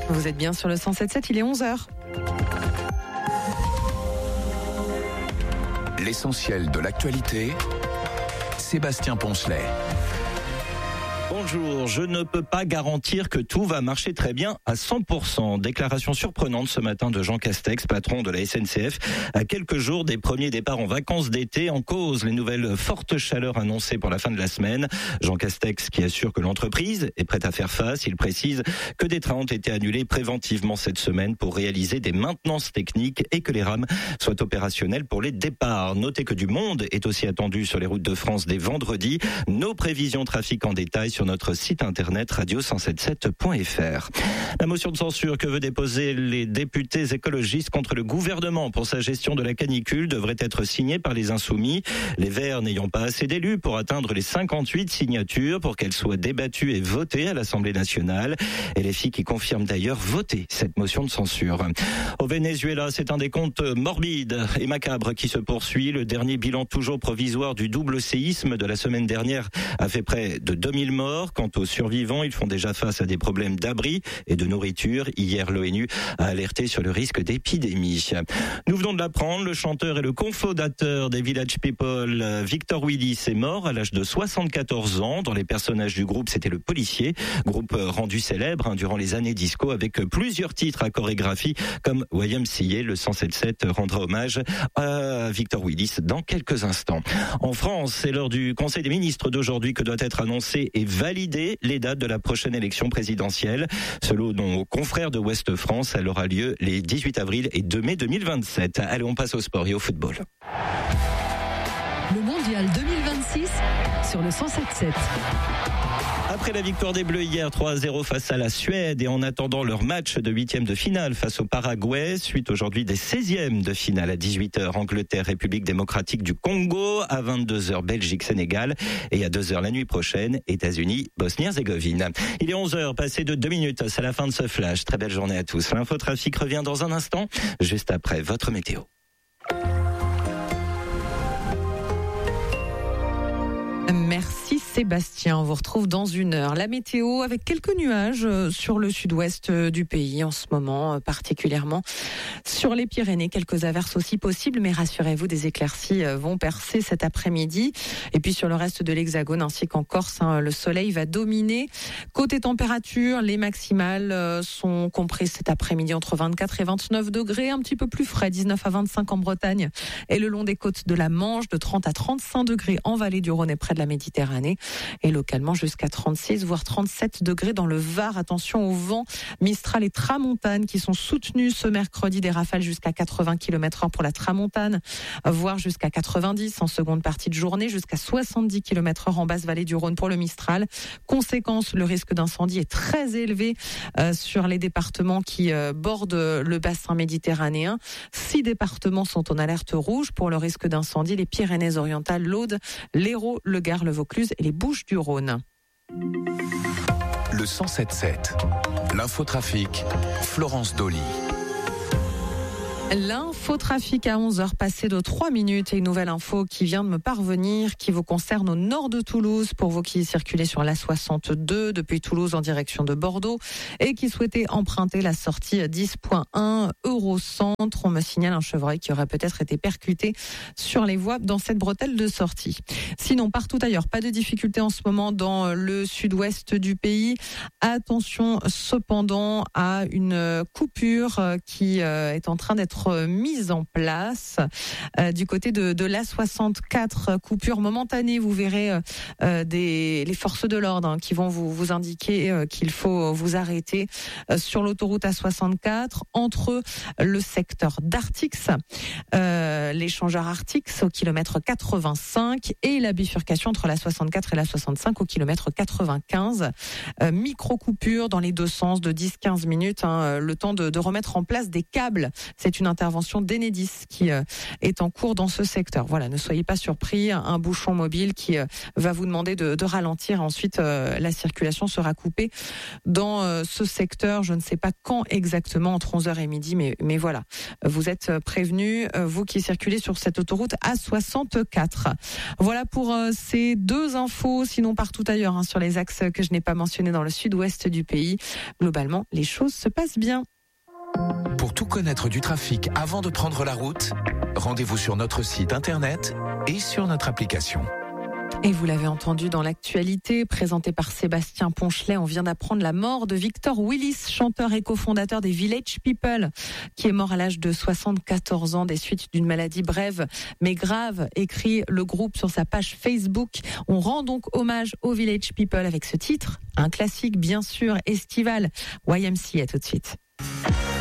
Vous êtes bien sur le 107.7, il est 11h. L'essentiel de l'actualité, Sébastien Poncelet. Bonjour, je ne peux pas garantir que tout va marcher très bien à 100%. Déclaration surprenante ce matin de Jean Castex, patron de la SNCF, à quelques jours des premiers départs en vacances d'été. En cause, les nouvelles fortes chaleurs annoncées pour la fin de la semaine. Jean Castex qui assure que l'entreprise est prête à faire face. Il précise que des trains ont été annulés préventivement cette semaine pour réaliser des maintenances techniques et que les rames soient opérationnelles pour les départs. Notez que du monde est aussi attendu sur les routes de France dès vendredi. Nos prévisions trafic en détail sur notre site internet radio177.fr. La motion de censure que veut déposer les députés écologistes contre le gouvernement pour sa gestion de la canicule devrait être signée par les Insoumis. Les Verts n'ayant pas assez d'élus pour atteindre les 58 signatures pour qu'elle soit débattue et votée à l'Assemblée nationale. Et les filles qui confirment d'ailleurs voter cette motion de censure. Au Venezuela, c'est un décompte morbide et macabre qui se poursuit. Le dernier bilan toujours provisoire du double séisme de la semaine dernière a fait près de 2000 morts. Quant aux survivants, ils font déjà face à des problèmes d'abri et de nourriture. Hier, l'ONU a alerté sur le risque d'épidémie. Nous venons de l'apprendre, le chanteur et le cofondateur des Village People, Victor Willis, est mort à l'âge de 74 ans. Dans les personnages du groupe, c'était le policier, groupe rendu célèbre durant les années disco avec plusieurs titres à chorégraphie comme YMCA. Le 107.7 rendra hommage à Victor Willis dans quelques instants. En France, c'est lors du Conseil des ministres d'aujourd'hui que doit être annoncé et valider les dates de la prochaine élection présidentielle. Selon nos confrères de Ouest France, elle aura lieu les 18 avril et 2 mai 2027. Allez, on passe au sport et au football. Le Mondial 2026 sur le 107.7. Après la victoire des Bleus hier 3-0 face à la Suède et en attendant leur match de 8e de finale face au Paraguay, suite aujourd'hui des 16e de finale à 18h Angleterre, République démocratique du Congo, à 22h Belgique, Sénégal et à 2h la nuit prochaine États-Unis, Bosnie-Herzégovine. Il est 11h, passé de 2 minutes, c'est la fin de ce flash. Très belle journée à tous. L'infotrafic revient dans un instant, juste après votre météo. Merci Sébastien, on vous retrouve dans une heure. La météo avec quelques nuages sur le sud-ouest du pays en ce moment, particulièrement sur les Pyrénées. Quelques averses aussi possibles, mais rassurez-vous, des éclaircies vont percer cet après-midi. Et puis sur le reste de l'Hexagone ainsi qu'en Corse, le soleil va dominer. Côté température, les maximales sont comprises cet après-midi entre 24 et 29 degrés, un petit peu plus frais, 19 à 25 en Bretagne et le long des côtes de la Manche, de 30 à 35 degrés en vallée du Rhône et près de la Méditerranée et localement jusqu'à 36 voire 37 degrés dans le Var. Attention au vent Mistral et Tramontane qui sont soutenus ce mercredi, des rafales jusqu'à 80 km/h pour la Tramontane, voire jusqu'à 90 en seconde partie de journée, jusqu'à 70 km/h en basse vallée du Rhône pour le Mistral. Conséquence, le risque d'incendie est très élevé sur les départements qui bordent le bassin méditerranéen. 6 départements sont en alerte rouge pour le risque d'incendie, les Pyrénées-Orientales, l'Aude, l'Hérault, le Gard, le Vaucluse et les Bouches-du-Rhône. Le 107.7, l'infotrafic, Florence Dolly. L'infotrafic à 11h passé de 3 minutes et une nouvelle info qui vient de me parvenir qui vous concerne au nord de Toulouse pour vous qui circulez sur l'A62 depuis Toulouse en direction de Bordeaux et qui souhaitez emprunter la sortie 10.1 Eurocentre. On me signale un chevreuil qui aurait peut-être été percuté sur les voies dans cette bretelle de sortie. Sinon, partout ailleurs, pas de difficultés en ce moment dans le sud-ouest du pays. Attention cependant à une coupure qui est en train d'être mise en place du côté de l'A64, coupure momentanée. Vous verrez les forces de l'ordre qui vont vous indiquer qu'il faut vous arrêter sur l'autoroute A64 entre le secteur d'Artix, l'échangeur Artix au kilomètre 85 et la bifurcation entre la 64 et la 65 au kilomètre 95. Micro-coupure dans les deux sens de 10-15 minutes, le temps de remettre en place des câbles. C'est une une intervention d'Enedis qui est en cours dans ce secteur. Voilà, ne soyez pas surpris, un bouchon mobile qui va vous demander de ralentir. Ensuite, la circulation sera coupée dans ce secteur. Je ne sais pas quand exactement, entre 11h et midi, mais voilà. Vous êtes prévenus, vous qui circulez sur cette autoroute A64. Voilà pour ces deux infos, sinon partout ailleurs, sur les axes que je n'ai pas mentionnés dans le sud-ouest du pays. Globalement, les choses se passent bien. Pour tout connaître du trafic avant de prendre la route, rendez-vous sur notre site internet et sur notre application. Et vous l'avez entendu dans l'actualité, présentée par Sébastien Ponchelet, on vient d'apprendre la mort de Victor Willis, chanteur et cofondateur des Village People, qui est mort à l'âge de 74 ans des suites d'une maladie brève mais grave, écrit le groupe sur sa page Facebook. On rend donc hommage aux Village People avec ce titre, un classique bien sûr estival, YMCA tout de suite.